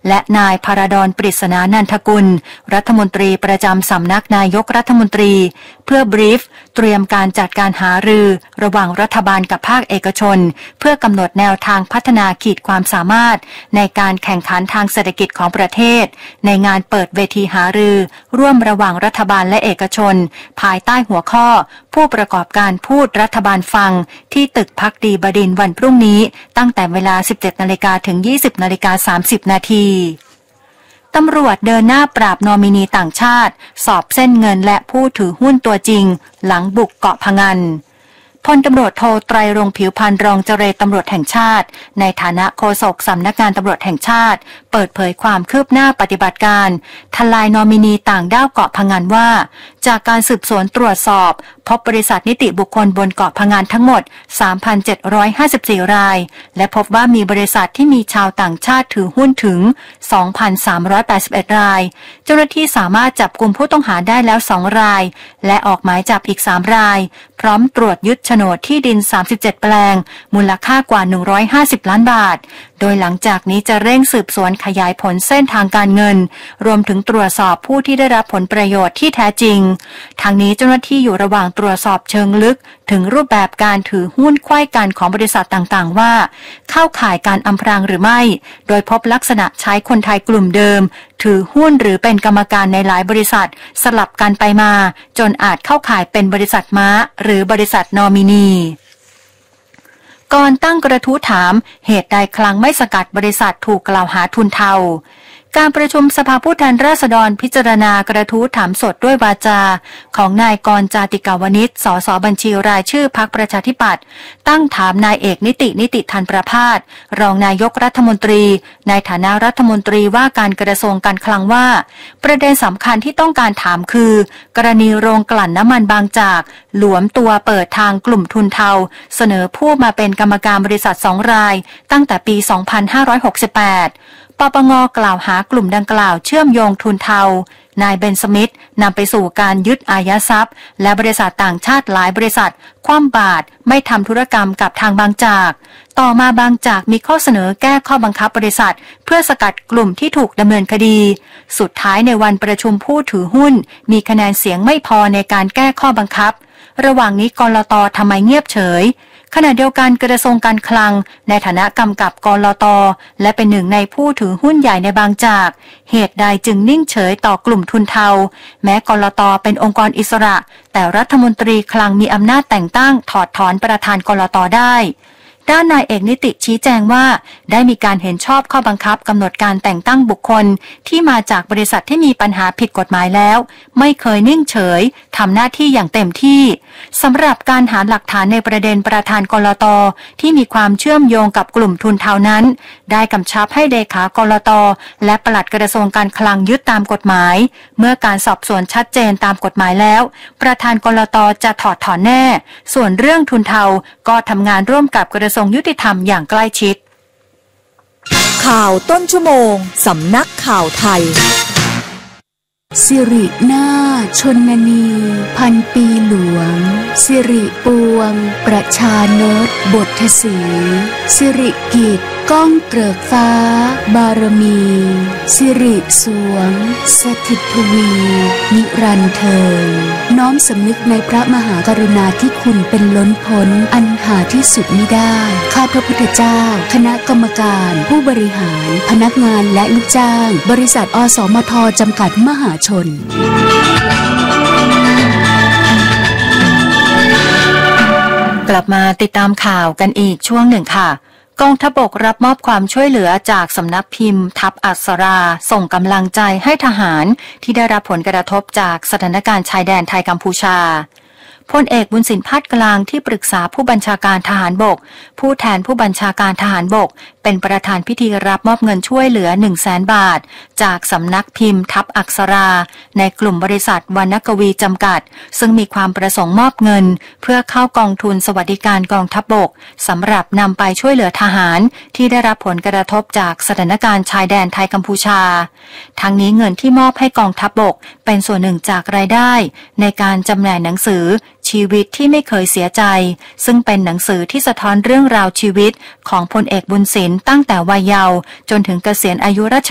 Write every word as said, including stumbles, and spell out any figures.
และนายภารดรปริศนานันทกุลรัฐมนตรีประจำสำนักนายกรัฐมนตรีเพื่อบรีฟเตรียมการจัดการหารือระหว่างรัฐบาลกับภาคเอกชนเพื่อกำหนดแนวทางพัฒนาขีดความสามารถในการแข่งขันทางเศรษฐกิจของประเทศในงานเปิดเวทีหารือร่วมระหว่างรัฐบาลและเอกชนภายใต้หัวข้อผู้ประกอบการพูดรัฐบาลฟังที่ตึกภักดีบดินทร์วันพรุ่งนี้ตั้งแต่เวลา สิบเจ็ดนาฬิกา ถึง ยี่สิบนาฬิกาสามสิบนาทีตำรวจเดินหน้าปราบนอมินีต่างชาติสอบเส้นเงินและผู้ถือหุ้นตัวจริงหลังบุกเกาะพะงันพลตำรวจโทไตรรงค์ผิวพรรณรองเจรตำรวจแห่งชาติในฐานะโฆษกสำนักงานตำรวจแห่งชาติเปิดเผยความคืบหน้าปฏิบัติการทลายนอมินีต่างด้าวเกาะพะงันว่าจากการสืบสวนตรวจสอบพบบริษัทนิติบุคคลบนเกาะพะงันทั้งหมด สามพันเจ็ดร้อยห้าสิบสี่ รายและพบว่ามีบริษัทที่มีชาวต่างชาติถือหุ้นถึง สองพันสามร้อยแปดสิบเอ็ด รายเจ้าหน้าที่สามารถจับกุมผู้ต้องหาได้แล้วสองรายและออกหมายจับอีกสามรายพร้อมตรวจยึดโฉนดที่ดินสามสิบเจ็ดแปลงมูลค่ากว่าหนึ่งร้อยห้าสิบล้านบาทโดยหลังจากนี้จะเร่งสืบสวนขยายผลเส้นทางการเงินรวมถึงตรวจสอบผู้ที่ได้รับผลประโยชน์ที่แท้จริงทางนี้เจ้าหน้าที่อยู่ระหว่างตรวจสอบเชิงลึกถึงรูปแบบการถือหุ้นไขว้กันของบริษัทต่างๆว่าเข้าข่ายการอำพรางหรือไม่โดยพบลักษณะใช้คนไทยกลุ่มเดิมถือหุ้นหรือเป็นกรรมการในหลายบริษัทสลับกันไปมาจนอาจเข้าข่ายเป็นบริษัทม้าหรือบริษัทนอมินีก่อนตั้งกระทู้ถามเหตุใดคลังไม่สกัดบริษัทถูกกล่าวหาทุนเทาการประชุมสภาผู้แทนราษฎรพิจารณากระทู้ถามสดด้วยวาจาของนายกรจาติกาวนิชสสบัญชีรายชื่อพรรคประชาธิปัตย์ตั้งถามนายเอกนิตินิติธันประภาสรองนายกรัฐมนตรีในฐานะรัฐมนตรีว่าการกระทรวงการคลังว่าประเด็นสำคัญที่ต้องการถามคือกรณีโรงกลั่นน้ำมันบางจากหลวมตัวเปิดทางกลุ่มทุนเทาเสนอผู้มาเป็นกรรมการบริษัทสองรายตั้งแต่ปีสองพันห้าร้อยหกสิบแปดปปง.กล่าวหากลุ่มดังกล่าวเชื่อมโยงทุนเทานายเบนสมิธนำไปสู่การยึดอายัดทรัพย์และบริษัทต่างชาติหลายบริษัทคว่ำบาตรไม่ทำธุรกรรมกับทางบางจากต่อมาบางจากมีข้อเสนอแก้ข้อบังคับบริษัทเพื่อสกัดกลุ่มที่ถูกดำเนินคดีสุดท้ายในวันประชุมผู้ถือหุ้นมีคะแนนเสียงไม่พอในการแก้ข้อบังคับระหว่างนี้กลต.ทำไมเงียบเฉยขณะเดียวกันกระทรวงการคลังในฐานะกำกับกลต.และเป็นหนึ่งในผู้ถือหุ้นใหญ่ในบางจากเหตุใดจึงนิ่งเฉยต่อกลุ่มทุนเทาแม้กลต.เป็นองค์กรอิสระแต่รัฐมนตรีคลังมีอำนาจแต่งตั้งถอดถอนประธานกลต.ได้ด้านนายเอกนิติชี้แจงว่าได้มีการเห็นชอบข้อบังคับกำหนดการแต่งตั้งบุคคลที่มาจากบริษัทที่มีปัญหาผิดกฎหมายแล้วไม่เคยนิ่งเฉยทำหน้าที่อย่างเต็มที่สำหรับการหาหลักฐานในประเด็นประธานกลต.ที่มีความเชื่อมโยงกับกลุ่มทุนเทานั้นได้กำชับให้เลขากลต.และปลัดกระทรวงการคลังยึดตามกฎหมายเมื่อการสอบสวนชัดเจนตามกฎหมายแล้วประธานกลต.จะถอดถอนแน่ส่วนเรื่องทุนเทาก็ทำงานร่วมกับกระทรวงยุติธรรมอย่างใกล้ชิดข่าวต้นชั่วโมงสำนักข่าวไทยสิรินาชนนีพันปีหลวงสิริปวงประชานตบทสีสิริกิจก้องเกริกฟ้าบารมีสิริสวงสถิตทวีนิรันดร์เทินน้อมสำนึกในพระมหากรุณาธิคุณเป็นล้นพ้นอันหาที่สุดมิได้ข้าพระพุทธเจ้าคณะกรรมการผู้บริหารพนักงานและลูกจ้างบริษัทอสมทจำกัดมหาชนกลับมาติดตามข่าวกันอีกช่วงหนึ่งค่ะกองทัพบกรับมอบความช่วยเหลือจากสำนักพิมพ์ทัพอักษราส่งกำลังใจให้ทหารที่ได้รับผลกระทบจากสถานการณ์ชายแดนไทยกัมพูชาพลเอกบุญสินพาดกลางที่ปรึกษาผู้บัญชาการทหารบกผู้แทนผู้บัญชาการทหารบกเป็นประธานพิธีรับมอบเงินช่วยเหลือ หนึ่งแสน บาทจากสำนักพิมพ์ทัพอักษราในกลุ่มบริษัทวรรณกวีจำกัดซึ่งมีความประสงค์มอบเงินเพื่อเข้ากองทุนสวัสดิการกองทัพบกสำหรับนำไปช่วยเหลือทหารที่ได้รับผลกระทบจากสถานการณ์ชายแดนไทยกัมพูชาทั้งนี้เงินที่มอบให้กองทัพบกเป็นส่วนหนึ่งจากรายได้ในการจำหน่ายหนังสือชีวิตที่ไม่เคยเสียใจซึ่งเป็นหนังสือที่สะท้อนเรื่องราวชีวิตของพลเอกบุญสินตั้งแต่วัยเยาว์จนถึงเกษียณอายุราช